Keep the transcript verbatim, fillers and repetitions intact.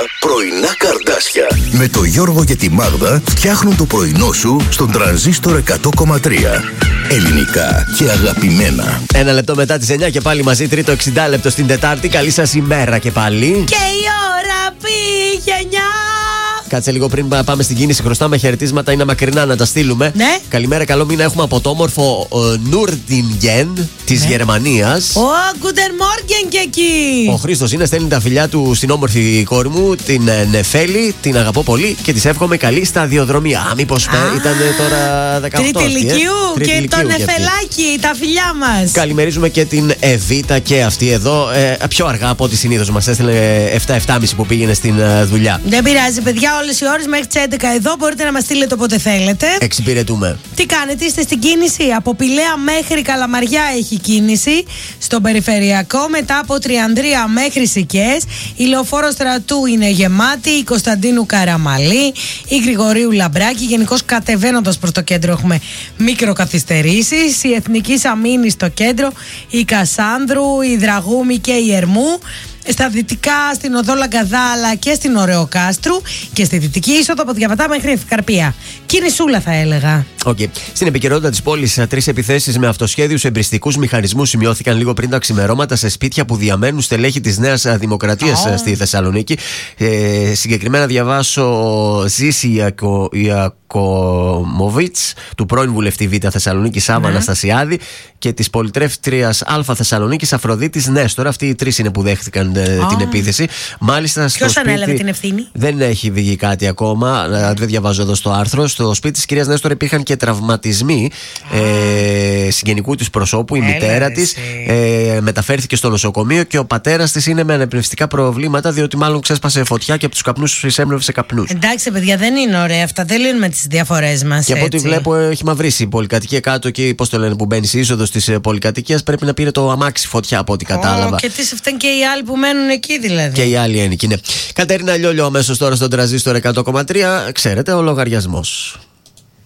πρωινά καρδάσια. Με το Γιώργο και τη Μάγδα φτιάχνουν το πρωινό σου στον Τρανζίστορ εκατό κόμμα τρία. Ελληνικά και αγαπημένα. Ένα λεπτό μετά τις εννιά και πάλι μαζί, τρίτο εξήντα λεπτό στην Τετάρτη. Καλή σας ημέρα και πάλι. Και η ώρα πήγε εννιά. Κάτσε λίγο πριν πάμε στην κίνηση. Χρωστάμε χαιρετίσματα, είναι μακρινά να τα στείλουμε. Ναι. Καλημέρα, καλό μήνα έχουμε από το όμορφο Νουρντινγκεν της ναι. Γερμανίας. Ω, Guten Morgen και εκεί. Ο Χρήστος είναι, στέλνει τα φιλιά του στην όμορφη κόρη μου, την Νεφέλη. Την αγαπώ πολύ και της εύχομαι καλή σταδιοδρομία. Α, μήπως ήταν τώρα δεκαοκτώ. Τρίτη ηλικίου και το Νεφελάκι, τα φιλιά μας. Καλημερίζουμε και την Εβίτα και αυτή εδώ. Ε, πιο αργά από ό,τι συνήθως μας έστειλε επτά επτά και μισή που πήγαινε στην ε, δουλειά. Δεν πειράζει, παιδιά. Όλες οι ώρες μέχρι τις έντεκα εδώ μπορείτε να μας στείλετε όποτε θέλετε. Εξυπηρετούμε. Τι κάνετε, είστε στην κίνηση? Από Πηλαία μέχρι Καλαμαριά έχει κίνηση στον περιφερειακό. Μετά από Τριανδρία μέχρι Σικές. Η Λεωφόρο Στρατού είναι γεμάτη. Η Κωνσταντίνου Καραμαλή. Η Γρηγορίου Λαμπράκη. Γενικώς κατεβαίνοντας προς το κέντρο έχουμε μικροκαθυστερήσεις. Η Εθνική Αμήνη στο κέντρο. Η Κασάνδρου, η Δραγούμη και η Ερμού. Στα δυτικά, στην οδό Λαγκαδά αλλά και στην Ωρεοκάστρου και στη δυτική είσοδο από Διαβατά μέχρι Ευκαρπία. Κινησούλα θα έλεγα. Okay. Στην επικαιρότητα της πόλης, τρεις επιθέσεις με αυτοσχέδιους εμπριστικούς μηχανισμούς σημειώθηκαν λίγο πριν τα ξημερώματα σε σπίτια που διαμένουν στελέχη της Νέας Δημοκρατίας oh. στη Θεσσαλονίκη. Ε, συγκεκριμένα διαβάσω Ζήση Ιακο, Ιακομοβίτς, του πρώην βουλευτή Β' Θεσσαλονίκη Σάβα ναι. Αναστασιάδη και της πολιτρεύτριας Α Θεσσαλονίκης Αφροδίτης Νέστορα. Αυτοί οι τρεις είναι που δέχτηκαν oh. την επίθεση. Μάλιστα στο Ποιος σπίτι. ανέλαβε την ευθύνη? Δεν έχει βγει κάτι ακόμα. Δεν διαβάζω εδώ στο άρθρο. Στο σπίτι της κυρίας Νέστορα υπήρχαν και τραυματισμοί oh. ε, συγγενικού της προσώπου. Η Έλα, μητέρα της ε, μεταφέρθηκε στο νοσοκομείο και ο πατέρας της είναι με αναπνευστικά προβλήματα, διότι μάλλον ξέσπασε φωτιά και από τους καπνούς εισέμνευσε καπνούς. Εντάξει, παιδιά, δεν είναι ωραία αυτά. Δεν λύνουμε τις διαφορές μας. Και από ό,τι βλέπω, έχει μαυρίσει η πολυκατοικία κάτω εκεί. Πώς το λένε, που μπαίνει η είσοδος της πολυκατοικίας. Πρέπει να πήρε το αμάξι φωτιά από ό,τι κατάλαβα. Oh, και τι σε φταίνουν και οι άλλοι που μένουν εκεί, δηλαδή. Και οι άλλοι ένοικοι, ναι. Κατερίνα Λιόλιο αμέσως τώρα στον Τρανζίστορ εκατό κόμμα τρία. Ξέρετε, ο λογαριασμός.